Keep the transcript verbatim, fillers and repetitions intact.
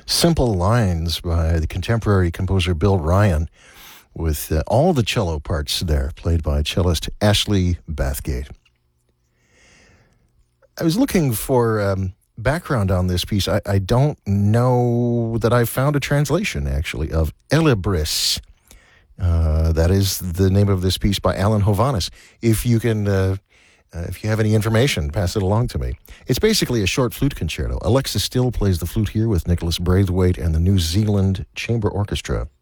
Simple Lines by the contemporary composer Bill Ryan, with uh, all the cello parts there, played by cellist Ashley Bathgate. I was looking for um, background on this piece. I, I don't know that I've found a translation, actually, of Elibris. Uh, that is the name of this piece by Alan Hovhaness. If you can, uh, uh, if you have any information, pass it along to me. It's basically a short flute concerto. Alexa Still plays the flute here with Nicholas Braithwaite and the New Zealand Chamber Orchestra.